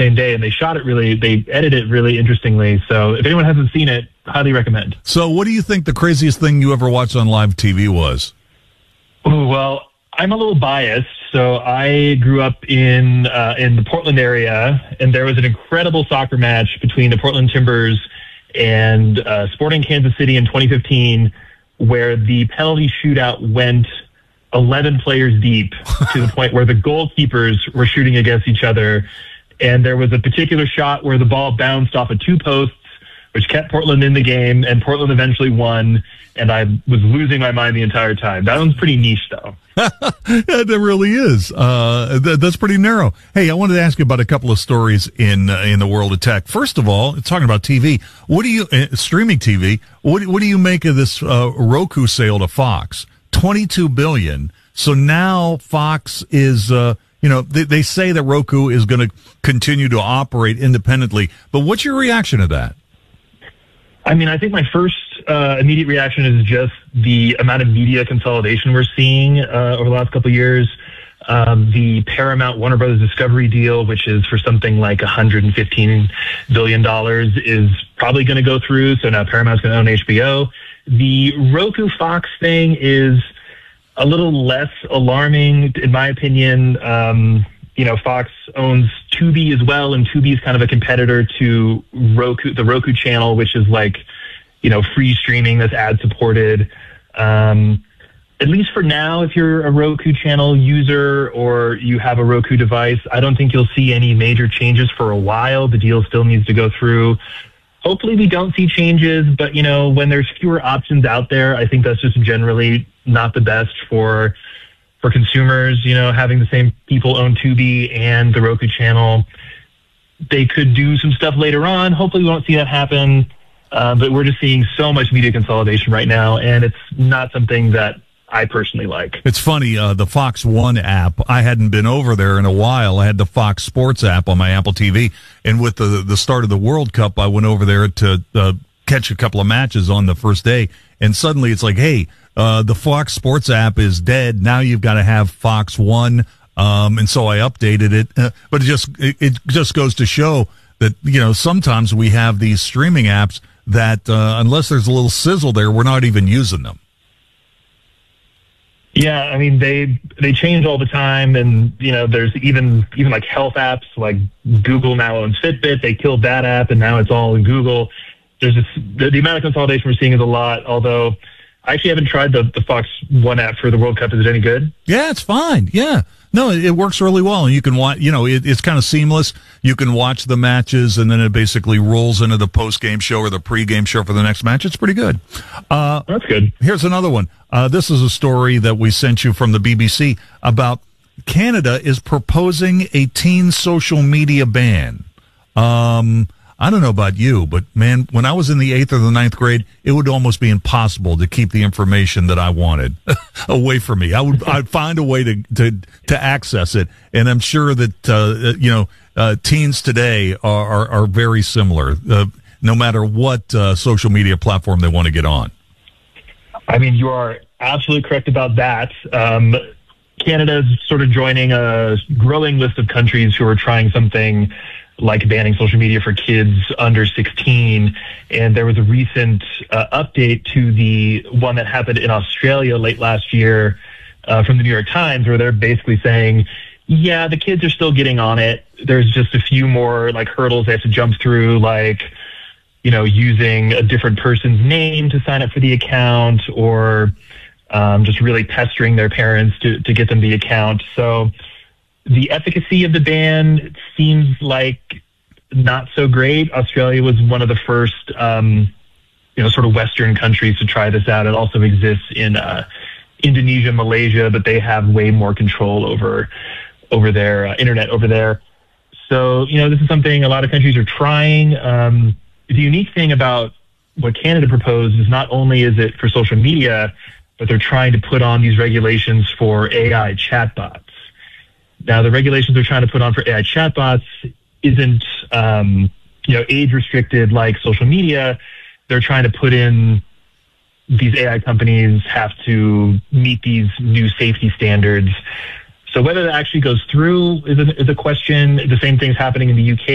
same day, and they edited it really interestingly. So if anyone hasn't seen it, highly recommend. So what do you think the craziest thing you ever watched on live TV was? Ooh, well, I'm a little biased. So I grew up in the Portland area, and there was an incredible soccer match between the Portland Timbers and Sporting Kansas City in 2015, where the penalty shootout went 11 players deep to the point where the goalkeepers were shooting against each other. And there was a particular shot where the ball bounced off of two posts, which kept Portland in the game, and Portland eventually won. And I was losing my mind the entire time. That one's pretty niche, though. That really is. That's pretty narrow. Hey, I wanted to ask you about a couple of stories in the world of tech. First of all, talking about TV, streaming TV? What do you make of this Roku sale to Fox? $22 billion. So now Fox is, they say that Roku is going to continue to operate independently. But what's your reaction to that? I mean, I think my first immediate reaction is just the amount of media consolidation we're seeing over the last couple of years. The Paramount Warner Brothers Discovery deal, which is for something like $115 billion, is probably going to go through. So now Paramount's going to own HBO. The Roku Fox thing is a little less alarming, in my opinion. Fox owns Tubi as well, and Tubi is kind of a competitor to Roku, the Roku channel, which is like, free streaming that's ad supported. At least for now, if you're a Roku channel user or you have a Roku device, I don't think you'll see any major changes for a while. The deal still needs to go through. Hopefully we don't see changes, but when there's fewer options out there, I think that's just generally not the best for consumers. Having the same people own Tubi and the Roku channel. They could do some stuff later on. Hopefully we won't see that happen. But we're just seeing so much media consolidation right now, and it's not something that I personally like. It's funny, the Fox One app, I hadn't been over there in a while. I had the Fox Sports app on my Apple TV, and with the start of the World Cup, I went over there to catch a couple of matches on the first day, and suddenly it's like, hey, the Fox Sports app is dead. Now you've got to have Fox One, and so I updated it. But it just goes to show that, sometimes we have these streaming apps that unless there's a little sizzle there, we're not even using them. Yeah, I mean, they change all the time, and there's even like health apps, like Google now owns Fitbit. They killed that app, and now it's all in Google. There's the amount of consolidation we're seeing is a lot. Although I actually haven't tried the Fox One app for the World Cup. Is it any good? Yeah, it's fine. Yeah. No, it works really well, and you can watch. It's kind of seamless. You can watch the matches, and then it basically rolls into the post-game show or the pre-game show for the next match. It's pretty good. That's good. Here's another one. This is a story that we sent you from the BBC about Canada is proposing a teen social media ban. I don't know about you, but man, when I was in the 8th or the 9th grade, it would almost be impossible to keep the information that I wanted away from me. I'd find a way to access it. And I'm sure that, teens today are very similar, no matter what, social media platform they want to get on. I mean, you are absolutely correct about that. Canada is sort of joining a growing list of countries who are trying something like banning social media for kids under 16. And there was a recent update to the one that happened in Australia late last year from the New York Times, where they're basically saying, yeah, the kids are still getting on it. There's just a few more like hurdles they have to jump through, like, using a different person's name to sign up for the account, or just really pestering their parents to get them the account. So the efficacy of the ban seems like not so great. Australia was one of the first, sort of Western countries to try this out. It also exists in Indonesia, Malaysia, but they have way more control over their internet over there. So, this is something a lot of countries are trying. The unique thing about what Canada proposed is not only is it for social media, but they're trying to put on these regulations for AI chatbots. Now, the regulations they're trying to put on for AI chatbots isn't, age restricted like social media. They're trying to put in these AI companies have to meet these new safety standards. So whether that actually goes through is a question. The same thing's happening in the UK.